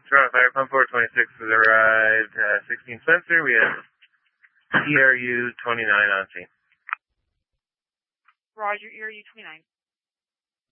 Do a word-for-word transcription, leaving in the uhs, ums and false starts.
Toronto Fire Pump four twenty-six has arrived. Uh, sixteen Spencer. We have E R U twenty-nine on scene. Roger, E R U twenty-nine.